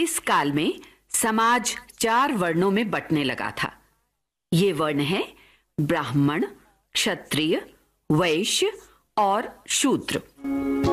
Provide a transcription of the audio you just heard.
इस काल में समाज 4 वर्णों में बंटने लगा था। ये वर्ण है ब्राह्मण, क्षत्रिय, वैश्य और शूद्र।